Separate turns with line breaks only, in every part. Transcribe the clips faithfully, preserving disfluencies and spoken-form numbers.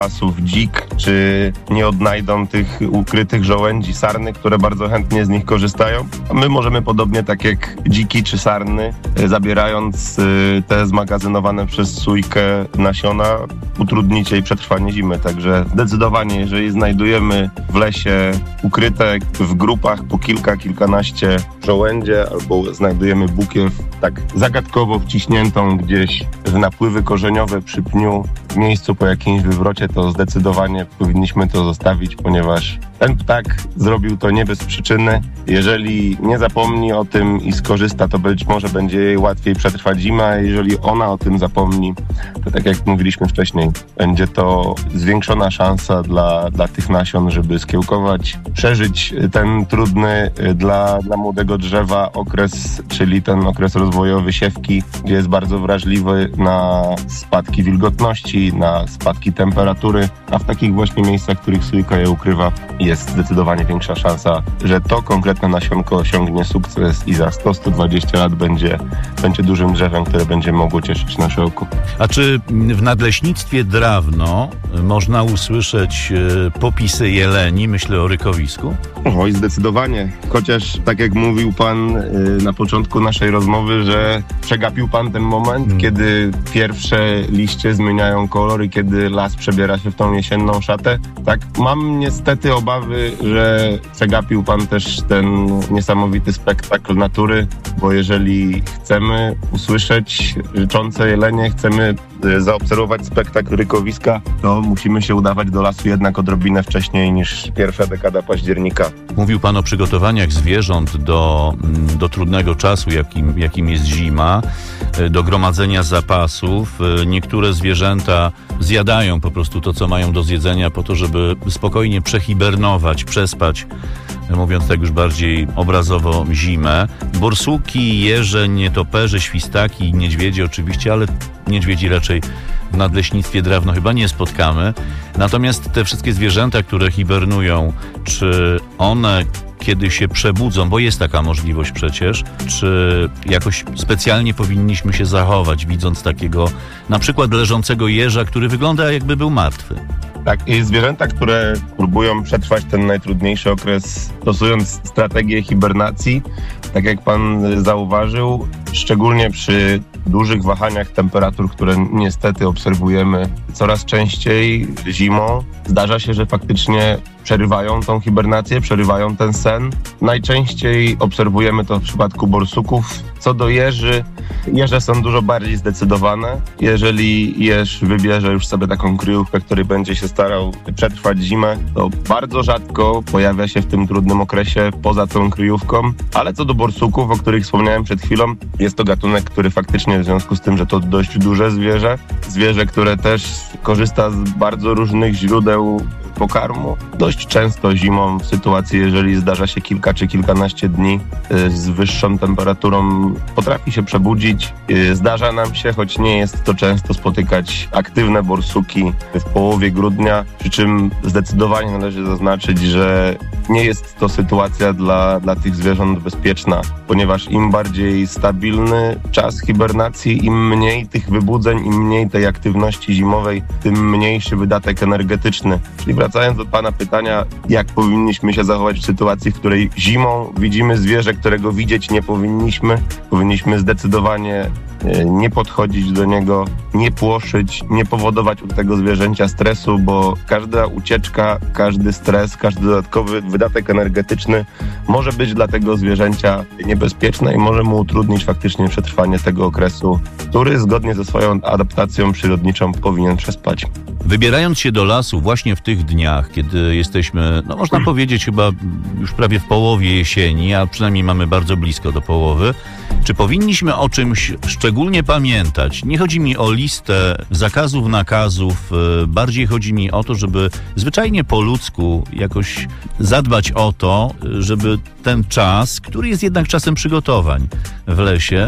lasów dzik, czy nie odnajdą tych ukrytych żołędzi, sarny, które bardzo chętnie z nich korzystają. A my możemy podobnie tak jak dziki czy sarny, zabierając te zmagazynowane przez sójkę nasiona, utrudnić jej przetrwanie zimy. Także zdecydowanie, jeżeli znajdujemy w lesie ukryte w grupach po kilka, kilkanaście żołędzie, albo znajdujemy bukiew tak zagadkowo wciśniętą gdzieś w napływy korzeniowe przy pniu w miejscu po jakimś wywrocie, to zdecydowanie powinniśmy to zostawić, ponieważ ten ptak zrobił to nie bez przyczyny. Jeżeli nie zapomni o tym i skorzysta, to być może będzie jej łatwiej przetrwać zimę, a jeżeli ona o tym zapomni, to tak jak mówiliśmy wcześniej, będzie to zwiększona szansa dla, dla tych nasion, żeby skiełkować, przeżyć ten trudny dla, dla młodego drzewa okres, czyli ten okres rozwojowy siewki, gdzie jest bardzo wrażliwy na spadki wilgotności, na spadki temperatury, a w takich właśnie miejscach, w których sójka je ukrywa, jest zdecydowanie większa szansa, że to konkretne nasionko osiągnie sukces i za sto do stu dwudziestu lat będzie, będzie dużym drzewem, które będzie mogło cieszyć nasze oko.
A czy w nadleśnictwie Drawno można usłyszeć popisy jeleni? Myślę o rykowisku.
Oj, zdecydowanie. Chociaż tak jak mówił pan na początku naszej rozmowy, że przegapił pan ten moment, hmm. kiedy pierwsze liście zmieniają kolor i kiedy las przebiera się w tą jesienną szatę. Tak, mam niestety obawy, że przegapił pan też ten niesamowity spektakl natury, bo jeżeli chcemy usłyszeć ryczące jelenie, chcemy zaobserwować spektakl rykowiska, to musimy się udawać do lasu jednak odrobinę wcześniej niż pierwsza dekada października.
Mówił pan o przygotowaniach zwierząt do, do trudnego czasu, jakim, jakim jest zima, do gromadzenia zapasów. Niektóre zwierzęta zjadają po prostu to, co mają do zjedzenia, po to, żeby spokojnie przehibernować, przespać, mówiąc tak już bardziej obrazowo, zimę. Borsuki, jeże, nietoperze, świstaki, niedźwiedzie oczywiście, ale niedźwiedzi raczej w nadleśnictwie Drawno chyba nie spotkamy. Natomiast te wszystkie zwierzęta, które hibernują, czy one kiedy się przebudzą, bo jest taka możliwość przecież, czy jakoś specjalnie powinniśmy się zachować, widząc takiego na przykład leżącego jeża, który wygląda jakby był martwy?
Tak, i zwierzęta, które próbują przetrwać ten najtrudniejszy okres, stosując strategię hibernacji, tak jak pan zauważył, szczególnie przy dużych wahaniach temperatur, które niestety obserwujemy coraz częściej zimą, zdarza się, że faktycznie przerywają tą hibernację, przerywają ten sen. Najczęściej obserwujemy to w przypadku borsuków. Co do jeży, jeże są dużo bardziej zdecydowane. Jeżeli jeż wybierze już sobie taką kryjówkę, który będzie się starał przetrwać zimę, to bardzo rzadko pojawia się w tym trudnym okresie poza tą kryjówką. Ale co do borsuków, o których wspomniałem przed chwilą, jest to gatunek, który faktycznie w związku z tym, że to dość duże zwierzę, zwierzę, które też korzysta z bardzo różnych źródeł pokarmu. Dość często zimą w sytuacji, jeżeli zdarza się kilka czy kilkanaście dni z wyższą temperaturą, potrafi się przebudzić. Zdarza nam się, choć nie jest to często, spotykać aktywne borsuki w połowie grudnia, przy czym zdecydowanie należy zaznaczyć, że nie jest to sytuacja dla, dla tych zwierząt bezpieczna, ponieważ im bardziej stabilny czas hibernacji, im mniej tych wybudzeń, im mniej tej aktywności zimowej, tym mniejszy wydatek energetyczny. Czyli wracając do pana pytania, jak powinniśmy się zachować w sytuacji, w której zimą widzimy zwierzę, którego widzieć nie powinniśmy, powinniśmy zdecydowanie nie podchodzić do niego, nie płoszyć, nie powodować u tego zwierzęcia stresu, bo każda ucieczka, każdy stres, każdy dodatkowy wydatek energetyczny może być dla tego zwierzęcia niebezpieczny i może mu utrudnić faktycznie przetrwanie tego okresu, który zgodnie ze swoją adaptacją przyrodniczą powinien przespać.
Wybierając się do lasu właśnie w tych dniach, kiedy jesteśmy, no można powiedzieć chyba już prawie w połowie jesieni, a przynajmniej mamy bardzo blisko do połowy, czy powinniśmy o czymś szczególnie pamiętać? Nie chodzi mi o listę zakazów, nakazów, bardziej chodzi mi o to, żeby zwyczajnie po ludzku jakoś zadbać o to, żeby ten czas, który jest jednak czasem przygotowań w lesie,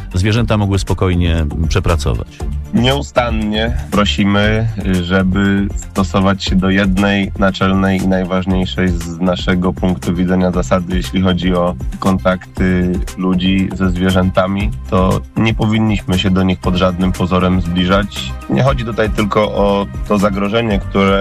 zwierzęta mogły spokojnie przepracować.
Nieustannie prosimy, żeby stosować się do jednej naczelnej i najważniejszej z naszego punktu widzenia zasady, jeśli chodzi o kontakty ludzi ze zwierzętami, to nie powinniśmy się do nich pod żadnym pozorem zbliżać. Nie chodzi tutaj tylko o to zagrożenie, które